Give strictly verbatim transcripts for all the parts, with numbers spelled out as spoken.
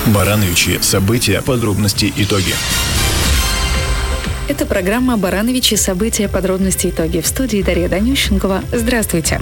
Барановичи. События, подробности, итоги. Это программа «Барановичи. События, подробности, итоги». В студии Дарья Данющенкова. Здравствуйте.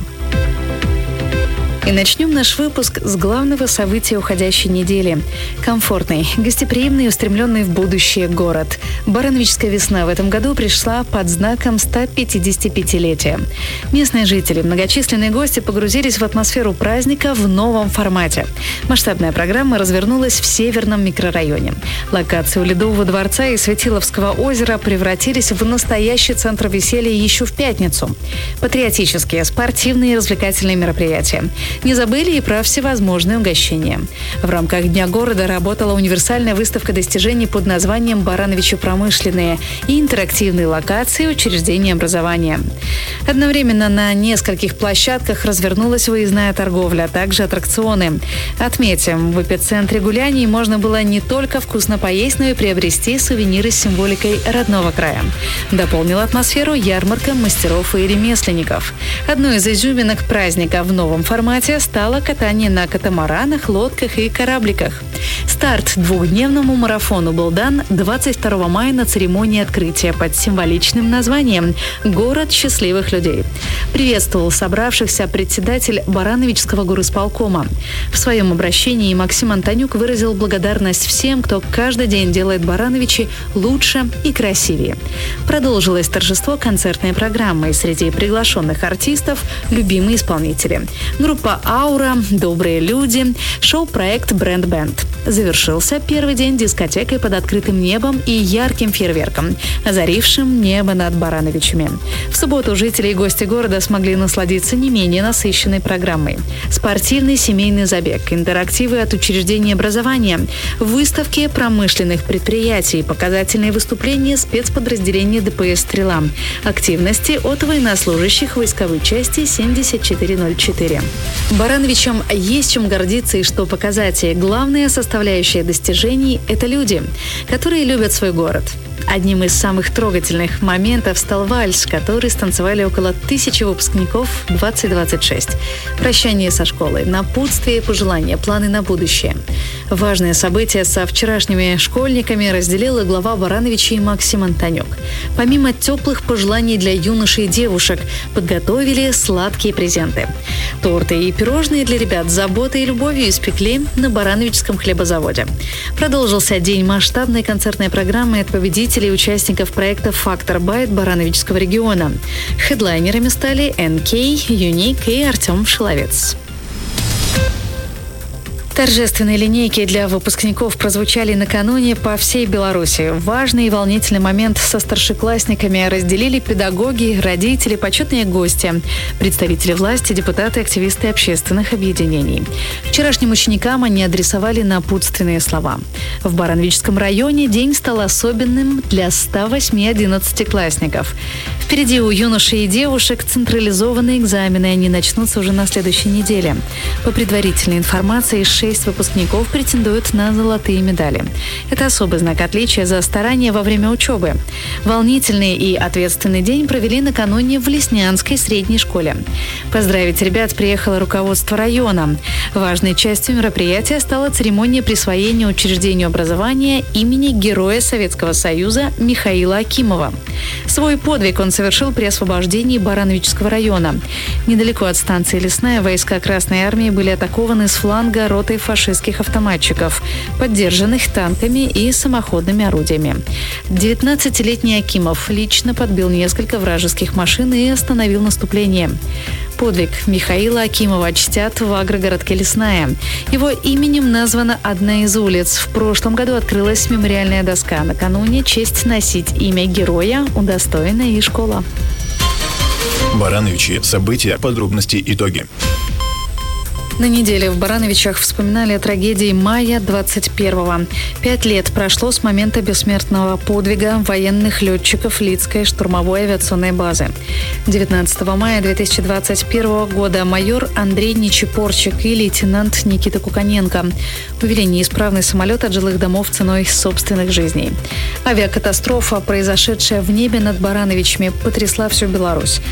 И начнем наш выпуск с главного события уходящей недели. Комфортный, гостеприимный и устремленный в будущее город. Барановичская весна в этом году пришла под знаком сто пятидесятипятилетия. Местные жители, многочисленные гости погрузились в атмосферу праздника в новом формате. Масштабная программа развернулась в Северном микрорайоне. Локации у Ледового дворца и Светиловского озера превратились в настоящий центр веселья еще в пятницу. Патриотические, спортивные и развлекательные мероприятия. Не забыли и про всевозможные угощения. В рамках Дня города работала универсальная выставка достижений под названием «Барановичи промышленные» и интерактивные локации учреждения образования. Одновременно на нескольких площадках развернулась выездная торговля, а также аттракционы. Отметим, в эпицентре гуляний можно было не только вкусно поесть, но и приобрести сувениры с символикой родного края. Дополнила атмосферу ярмарка мастеров и ремесленников. Одной из изюминок праздника в новом формате стало катание на катамаранах, лодках и корабликах. Старт двухдневному марафону был дан двадцать второго мая на церемонии открытия под символичным названием «Город счастливых людей». Приветствовал собравшихся председатель Барановичского горисполкома. В своем обращении Максим Антонюк выразил благодарность всем, кто каждый день делает Барановичи лучше и красивее. Продолжилось торжество концертной программы. Среди приглашенных артистов – любимые исполнители. Группа «Аура», «Добрые люди», шоу-проект «Бренд Бенд». Завершился первый день дискотекой под открытым небом и ярким фейерверком, озарившим небо над Барановичами. В субботу жители и гости города смогли насладиться не менее насыщенной программой. Спортивный семейный забег, интерактивы от учреждений образования, выставки промышленных предприятий, показательные выступления спецподразделения ДПС «Стрела», активности от военнослужащих войсковой части семьдесят четыре ноль четыре. Барановичам есть чем гордиться и что показать. И главная составляющая достижений – это люди, которые любят свой город. Одним из самых трогательных моментов стал вальс, который станцевали около тысячи выпускников двадцать двадцать шесть. Прощание со школой, напутствие и пожелания, планы на будущее. Важное событие со вчерашними школьниками разделил и глава Барановичей Максим Антонюк. Помимо теплых пожеланий для юношей и девушек, подготовили сладкие презенты. Торты и пирожные для ребят с заботой и любовью испекли на Барановичском хлебозаводе. Продолжился день масштабной концертной программы от победителей и участников проекта «Фактор Байт» Барановичского региона. Хедлайнерами стали эн кей, Юник и Артем Шиловец. Торжественные линейки для выпускников прозвучали накануне по всей Беларуси. Важный и волнительный момент со старшеклассниками разделили педагоги, родители, почетные гости, представители власти, депутаты, активисты общественных объединений. Вчерашним ученикам они адресовали напутственные слова. В Барановичском районе день стал особенным для ста восьми одиннадцатиклассников. Впереди у юношей и девушек централизованные экзамены, они начнутся уже на следующей неделе. По предварительной информации, шесть выпускников претендуют на золотые медали. Это особый знак отличия за старания во время учебы. Волнительный и ответственный день провели накануне в Леснянской средней школе. Поздравить ребят приехало руководство района. Важной частью мероприятия стала церемония присвоения учреждению образования имени Героя Советского Союза Михаила Акимова. Свой подвиг он совершил при освобождении Барановичского района. Недалеко от станции Лесная войска Красной Армии были атакованы с фланга ротой фашистских автоматчиков, поддержанных танками и самоходными орудиями. девятнадцатилетний Акимов лично подбил несколько вражеских машин и остановил наступление. Подвиг Михаила Акимова чтят в агрогородке Лесная. Его именем названа одна из улиц. В прошлом году открылась мемориальная доска. Накануне честь носить имя героя удостоена и школа. Барановичи. События, подробности, итоги. На неделе в Барановичах вспоминали о трагедии мая двадцать первого. Пять лет прошло с момента бессмертного подвига военных летчиков Лидской штурмовой авиационной базы. девятнадцатого мая две тысячи двадцать первого года майор Андрей Нечипорчик и лейтенант Никита Куканенко увели неисправный самолет от жилых домов ценой собственных жизней. Авиакатастрофа, произошедшая в небе над Барановичами, потрясла всю Беларусь. В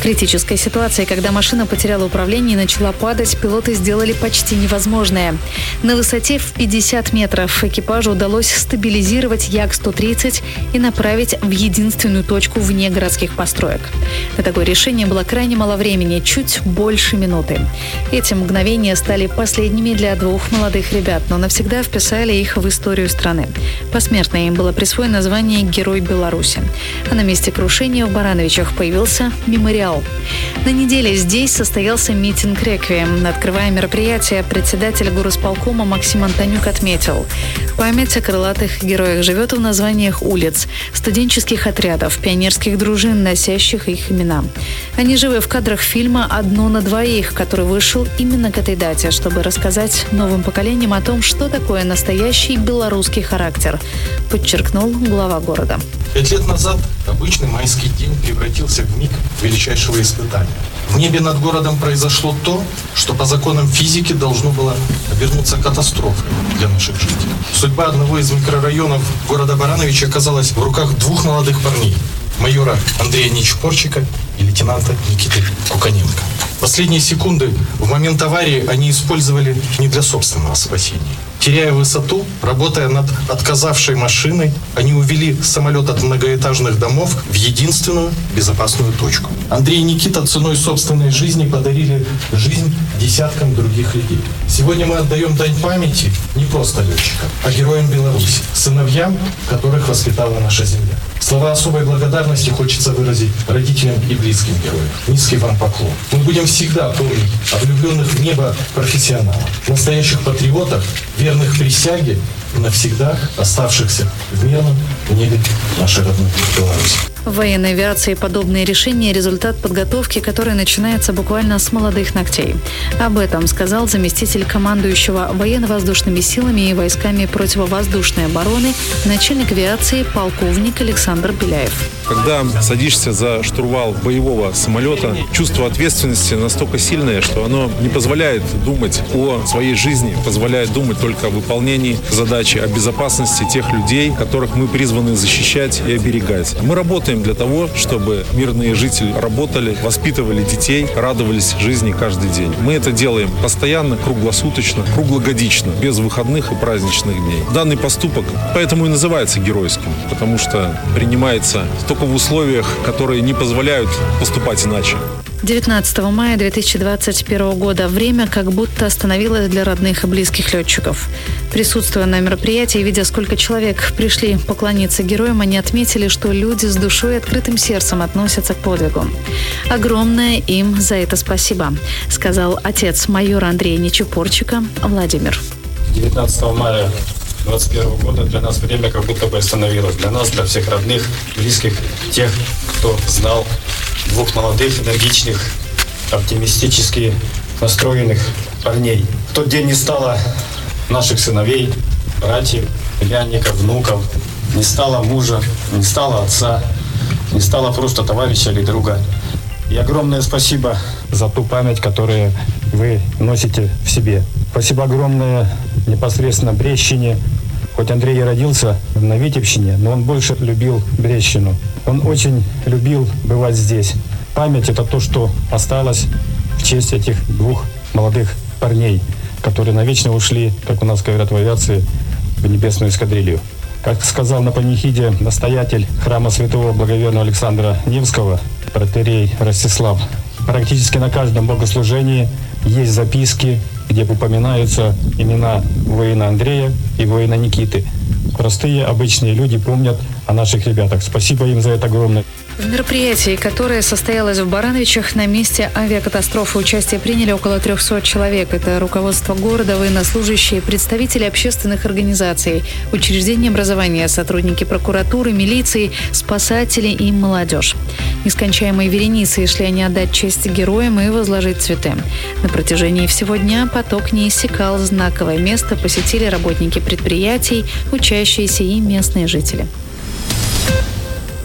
Критическая ситуация, когда машина потеряла управление и начала падать, пилоты сделали почти невозможное. На высоте в пятьдесят метров экипажу удалось стабилизировать Як сто тридцать и направить в единственную точку вне городских построек. На такое решение было крайне мало времени, чуть больше минуты. Эти мгновения стали последними для двух молодых ребят, но навсегда вписали их в историю страны. Посмертно им было присвоено звание «Герой Беларуси». А на месте крушения в Барановичах появился мемориал. На неделе здесь состоялся митинг-реквием. Открывая мероприятие, председатель горосполкома Максим Антонюк отметил: память о крылатых героях живет в названиях улиц, студенческих отрядов, пионерских дружин, носящих их имена. Они живы в кадрах фильма «Одно на двоих», который вышел именно к этой дате, чтобы рассказать новым поколениям о том, что такое настоящий белорусский характер, подчеркнул глава города. Пять лет назад обычный майский день превратился в миг величайшего испытания. В небе над городом произошло то, что по законам физики должно было обернуться катастрофой для наших жителей. Судьба одного из микрорайонов города Барановичи оказалась в руках двух молодых парней: майора Андрея Нечупорчика и лейтенанта Никиты Куканенко. Последние секунды в момент аварии они использовали не для собственного спасения. Теряя высоту, работая над отказавшей машиной, они увели самолет от многоэтажных домов в единственную безопасную точку. Андрей и Никита ценой собственной жизни подарили жизнь десяткам других людей. Сегодня мы отдаем дань памяти не просто летчикам, а героям Беларуси, сыновьям, которых воспитала наша земля. Слова особой благодарности хочется выразить родителям и близким героям. Низкий вам поклон. Мы будем всегда помнить о влюбленных в небо профессионалах, настоящих патриотах, верных присяге и навсегда оставшихся в мирном небе нашей родной Беларуси. В военной авиации подобные решения – результат подготовки, которая начинается буквально с молодых ногтей. Об этом сказал заместитель командующего военно-воздушными силами и войсками противовоздушной обороны, начальник авиации полковник Александр Беляев. Когда садишься за штурвал боевого самолета, чувство ответственности настолько сильное, что оно не позволяет думать о своей жизни, позволяет думать только о выполнении задачи, о безопасности тех людей, которых мы призваны защищать и оберегать. Мы работаем для того, чтобы мирные жители работали, воспитывали детей, радовались жизни каждый день. Мы это делаем постоянно, круглосуточно, круглогодично, без выходных и праздничных дней. Данный поступок поэтому и называется геройским, потому что принимается только в условиях, которые не позволяют поступать иначе. девятнадцатого мая две тысячи двадцать первого года время как будто остановилось для родных и близких летчиков. Присутствуя на мероприятии, видя, сколько человек пришли поклониться героям, они отметили, что люди с душой и открытым сердцем относятся к подвигу. Огромное им за это спасибо, сказал отец майора Андрея Нечупорчика Владимир. девятнадцатого мая две тысячи двадцать первого года для нас время как будто бы остановилось. Для нас, для всех родных, близких, тех, кто знал двух молодых, энергичных, оптимистически настроенных парней. В тот день не стало наших сыновей, братьев, племянников, внуков, не стало мужа, не стало отца, не стало просто товарища или друга. И огромное спасибо за ту память, которую вы носите в себе. Спасибо огромное непосредственно Брестщине. Хоть Андрей и родился на Витебщине, но он больше любил Брестщину. Он очень любил бывать здесь. Память – это то, что осталось в честь этих двух молодых парней, которые навечно ушли, как у нас говорят в авиации, в небесную эскадрилью. Как сказал на панихиде настоятель храма святого благоверного Александра Невского, протоиерей Ростислав, практически на каждом богослужении есть записки, где упоминаются имена воина Андрея и воина Никиты. Простые, обычные люди помнят о наших ребятах. Спасибо им за это огромное. В мероприятии, которое состоялось в Барановичах, на месте авиакатастрофы участие приняли около трехсот человек. Это руководство города, военнослужащие, представители общественных организаций, учреждений образования, сотрудники прокуратуры, милиции, спасатели и молодежь. Нескончаемой вереницей шли они отдать честь героям и возложить цветы. На протяжении всего дня поток не иссякал. Знаковое место посетили работники предприятий, учащиеся и местные жители.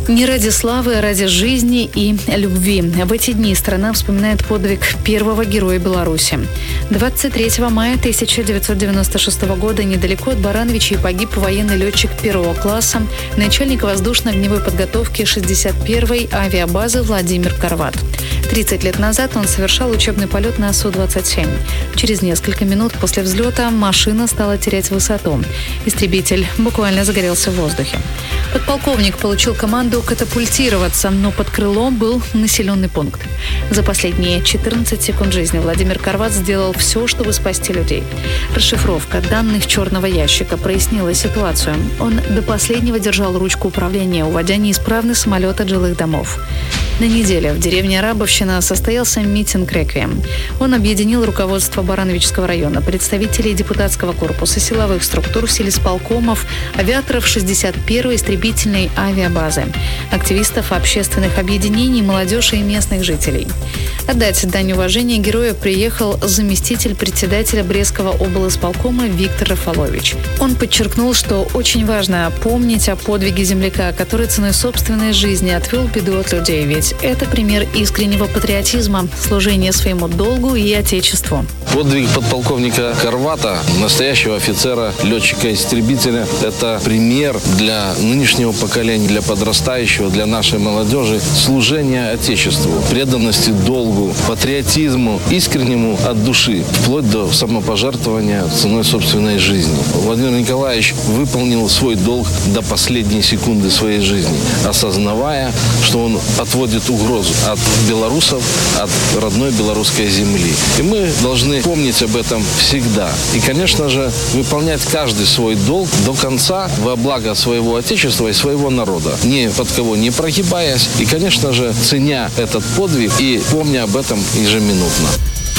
Не ради славы, а ради жизни и любви. В эти дни страна вспоминает подвиг первого героя Беларуси. двадцать третьего мая тысяча девятьсот девяносто шестого года недалеко от Барановичей погиб военный летчик первого класса, начальник воздушно-огневой подготовки шестьдесят первой авиабазы Владимир Карват. тридцать лет назад он совершал учебный полет на Су двадцать семь. Через несколько минут после взлета машина стала терять высоту. Истребитель буквально загорелся в воздухе. Подполковник получил команду катапультироваться, но под крылом был населенный пункт. За последние четырнадцать секунд жизни Владимир Карват сделал все, чтобы спасти людей. Расшифровка данных черного ящика прояснила ситуацию. Он до последнего держал ручку управления, уводя неисправный самолет от жилых домов. На неделе в деревне Рабовщина состоялся митинг-реквием. Он объединил руководство Барановичского района, представителей депутатского корпуса, силовых структур, сельисполкомов, авиаторов шестьдесят первой истребительной авиабазы, активистов общественных объединений, молодежи и местных жителей. Отдать дань уважения герою приехал заместитель председателя Брестского облисполкома Виктор Рафалович. Он подчеркнул, что очень важно помнить о подвиге земляка, который ценой собственной жизни отвел беду от людей, ведь это пример искреннего патриотизма, служения своему долгу и отечеству. Подвиг подполковника Карвата, настоящего офицера, летчика-истребителя, это пример для нынешнего поколения, для подрастающего, для нашей молодежи служения отечеству, преданности долгу, патриотизму, искреннему от души, вплоть до самопожертвования ценой собственной жизни. Владимир Николаевич выполнил свой долг до последней секунды своей жизни, осознавая, что он отводит угрозу от белорусов, от родной белорусской земли. И мы должны помнить об этом всегда. И, конечно же, выполнять каждый свой долг до конца во благо своего отечества и своего народа, ни под кого не прогибаясь и, конечно же, ценя этот подвиг и помня об этом ежеминутно.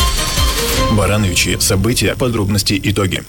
Барановичи. События, подробности, итоги.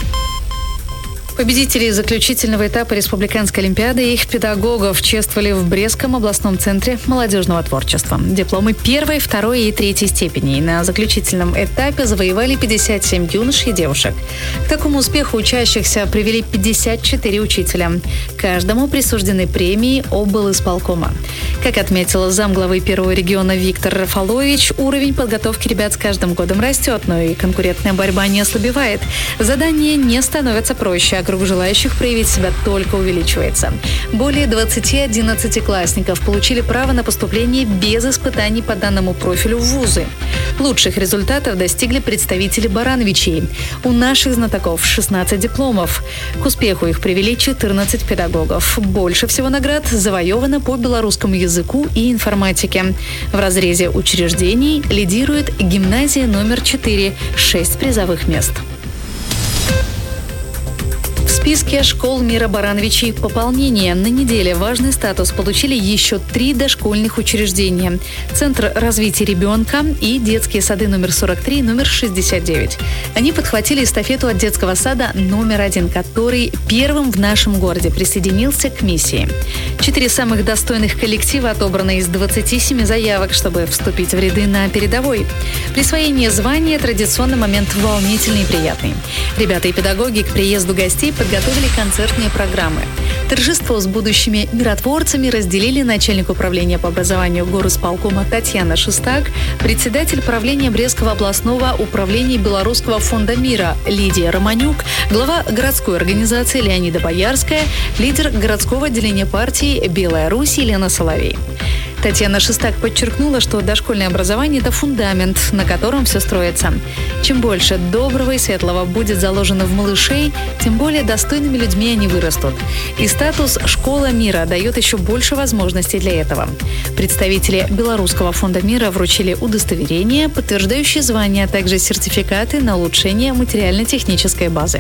Победителей заключительного этапа Республиканской олимпиады и их педагогов чествовали в Брестском областном центре молодежного творчества. Дипломы первой, второй и третьей степеней на заключительном этапе завоевали пятьдесят семь юношей и девушек. К такому успеху учащихся привели пятьдесят четыре учителя. Каждому присуждены премии облисполкома. Как отметила замглавы первого региона Виктор Рафалович, уровень подготовки ребят с каждым годом растет, но и конкурентная борьба не ослабевает. Задания не становятся проще, а круг желающих проявить себя только увеличивается. Более двадцати одиннадцатиклассников получили право на поступление без испытаний по данному профилю в вузы. Лучших результатов достигли представители Барановичей. У наших знатоков шестнадцать дипломов. К успеху их привели четырнадцать педагогов. Больше всего наград завоевано по белорусскому языку и информатике. В разрезе учреждений лидирует гимназия номер четыре – шесть призовых мест. В списке школ мира Барановичей пополнение. На неделе важный статус получили еще три дошкольных учреждения. Центр развития ребенка и детские сады номер сорок три и номер шестьдесят девять. Они подхватили эстафету от детского сада номер один, который первым в нашем городе присоединился к миссии. Четыре самых достойных коллектива отобраны из двадцати семи заявок, чтобы вступить в ряды на передовой. Присвоение звания – традиционный момент волнительный и приятный. Ребята и педагоги к приезду гостей подготовили готовили концертные программы. Торжество с будущими миротворцами разделили начальник управления по образованию горисполкома Татьяна Шестак, председатель правления Брестского областного управления Белорусского фонда мира Лидия Романюк, глава городской организации Леонида Боярская, лидер городского отделения партии «Белая Русь» Елена Соловей. Татьяна Шестак подчеркнула, что дошкольное образование – это фундамент, на котором все строится. Чем больше доброго и светлого будет заложено в малышей, тем более достойными людьми они вырастут. И статус «Школа мира» дает еще больше возможностей для этого. Представители Белорусского фонда мира вручили удостоверения, подтверждающие звание, а также сертификаты на улучшение материально-технической базы.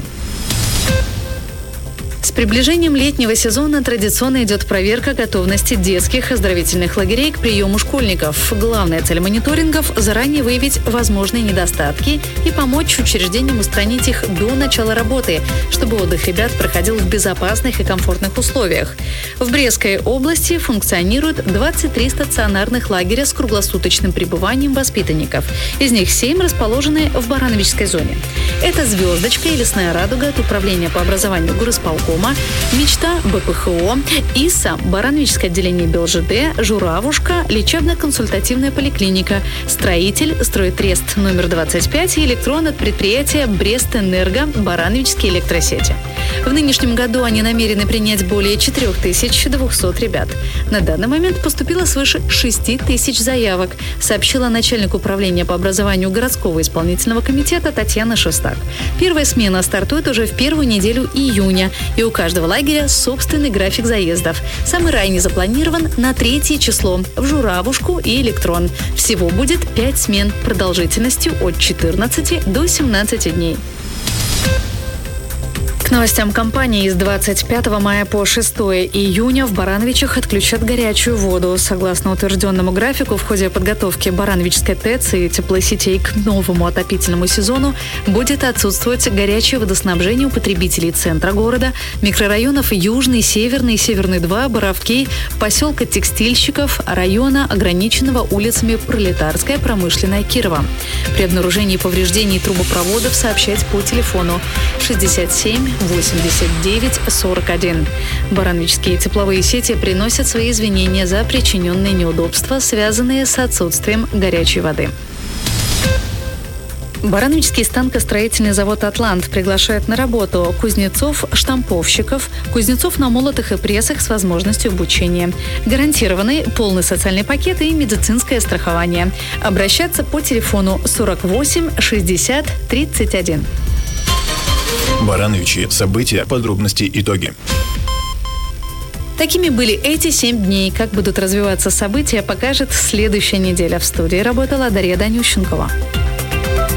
С приближением летнего сезона традиционно идет проверка готовности детских оздоровительных лагерей к приему школьников. Главная цель мониторингов – заранее выявить возможные недостатки и помочь учреждениям устранить их до начала работы, чтобы отдых ребят проходил в безопасных и комфортных условиях. В Брестской области функционирует двадцать три стационарных лагеря с круглосуточным пребыванием воспитанников. Из них семь расположены в Барановичской зоне. Это «Звездочка» и «Лесная радуга» от Управления по образованию горисполкома, Программа, Мечта бэ пэ ха о, ИСА, Барановичское отделение бэ эл жэ дэ, Журавушка, Лечебно-консультативная поликлиника, Строитель, Стройтрест номер двадцать пять и Электрон от предприятия Брестэнерго, Барановичские электросети. В нынешнем году они намерены принять более четыре тысячи двести ребят. На данный момент поступило свыше шесть тысяч заявок, сообщила начальник управления по образованию городского исполнительного комитета Татьяна Шестак. Первая смена стартует уже в первую неделю июня, и у каждого лагеря собственный график заездов. Самый ранний запланирован на третье число в Журавушку и Электрон. Всего будет пять смен продолжительностью от четырнадцати до семнадцати дней. К новостям кампании. С двадцать пятого мая по шестого июня в Барановичах отключат горячую воду. Согласно утвержденному графику, в ходе подготовки Барановичской ТЭЦ и теплосетей к новому отопительному сезону будет отсутствовать горячее водоснабжение у потребителей центра города, микрорайонов Южный, Северный, Северный два, Боровки, поселка Текстильщиков, района, ограниченного улицами Пролетарская, Промышленная, Кирова. При обнаружении повреждений трубопроводов сообщать по телефону шестьдесят семь восемьдесят девять сорок один. Барановичские тепловые сети приносят свои извинения за причиненные неудобства, связанные с отсутствием горячей воды. Барановичский станкостроительный завод «Атлант» приглашает на работу кузнецов-штамповщиков, кузнецов на молотах и прессах с возможностью обучения. Гарантированы полный социальный пакет и медицинское страхование. Обращаться по телефону сорок восемь шестьдесят тридцать один. Барановичи. События, подробности, итоги. Такими были эти семь дней. Как будут развиваться события, покажет следующая неделя. В студии работала Дарья Данющенкова.